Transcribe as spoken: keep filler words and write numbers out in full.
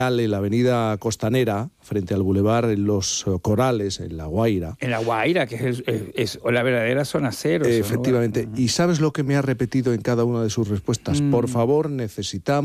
en la avenida Costanera, frente al Boulevard en Los Corales, en La Guaira. En La Guaira, que es, es, es la verdadera zona cero. Efectivamente. ¿No? ¿Y sabes lo que me ha repetido en cada una de sus respuestas? Mm. Por favor, necesitamos